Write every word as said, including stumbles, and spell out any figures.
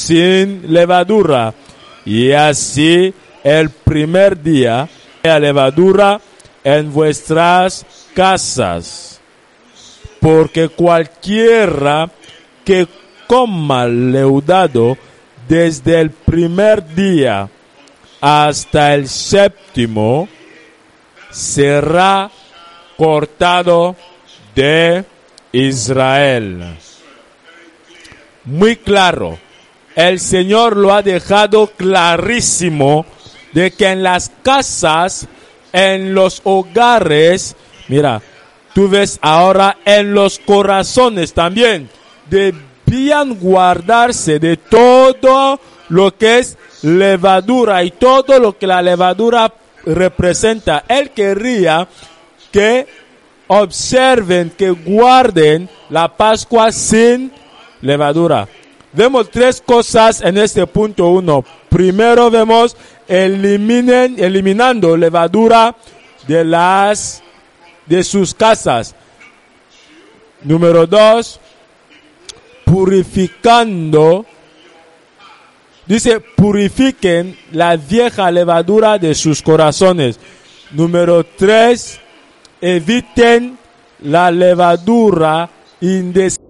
sin levadura. Y así el primer día la levadura en vuestras casas, porque cualquiera que coma leudado desde el primer día hasta el séptimo será cortado de Israel. Muy claro, el Señor lo ha dejado clarísimo de que en las casas, en los hogares, mira, tú ves ahora en los corazones también, debían guardarse de todo lo que es levadura y todo lo que la levadura representa. Él quería que observen, que guarden la Pascua sin levadura. Vemos tres cosas en este punto uno. Primero vemos eliminen, eliminando levadura de las de sus casas. Número dos, purificando. Dice, purifiquen la vieja levadura de sus corazones. Número tres, eviten la levadura indeseable